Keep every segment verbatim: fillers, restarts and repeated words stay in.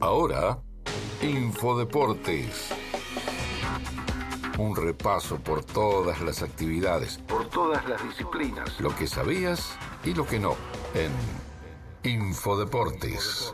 Ahora, Infodeportes. Un repaso por todas las actividades, por todas las disciplinas, lo que sabías y lo que no, en Infodeportes.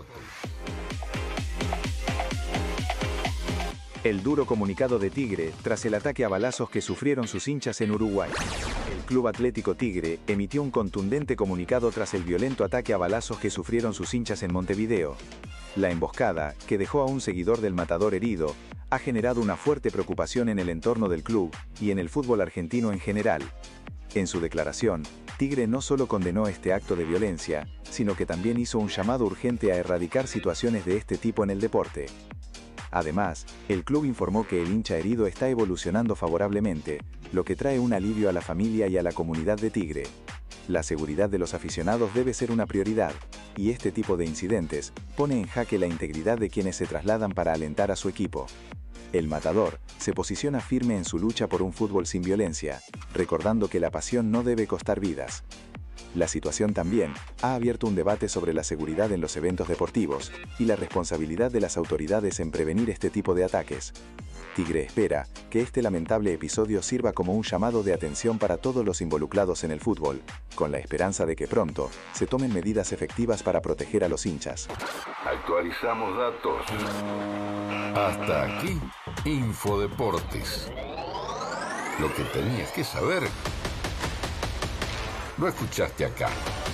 El duro comunicado de Tigre tras el ataque a balazos que sufrieron sus hinchas en Uruguay. El Club Atlético Tigre emitió un contundente comunicado tras el violento ataque a balazos que sufrieron sus hinchas en Montevideo. La emboscada, que dejó a un seguidor del Matador herido, ha generado una fuerte preocupación en el entorno del club y en el fútbol argentino en general. En su declaración, Tigre no solo condenó este acto de violencia, sino que también hizo un llamado urgente a erradicar situaciones de este tipo en el deporte. Además, el club informó que el hincha herido está evolucionando favorablemente, lo que trae un alivio a la familia y a la comunidad de Tigre. La seguridad de los aficionados debe ser una prioridad, y este tipo de incidentes pone en jaque la integridad de quienes se trasladan para alentar a su equipo. El Matador se posiciona firme en su lucha por un fútbol sin violencia, recordando que la pasión no debe costar vidas. La situación también ha abierto un debate sobre la seguridad en los eventos deportivos y la responsabilidad de las autoridades en prevenir este tipo de ataques. Tigre espera que este lamentable episodio sirva como un llamado de atención para todos los involucrados en el fútbol, con la esperanza de que pronto se tomen medidas efectivas para proteger a los hinchas. Actualizamos datos. Hasta aquí, Infodeportes. Lo que tenías que saber lo escuchaste acá.